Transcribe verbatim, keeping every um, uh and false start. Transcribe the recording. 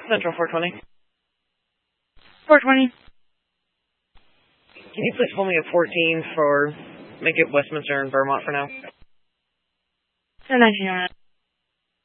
Central four twenty. four twenty. Can you please pull me a fourteen for, make it Westminster and Vermont for now? ten nineteen on it.